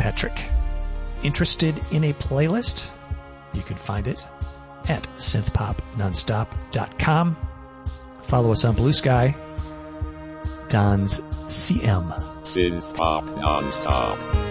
Patrick. Interested in a playlist? You can find it at synthpopnonstop.com. Follow us on Blue Sky. Don's CM. Synthpop Nonstop.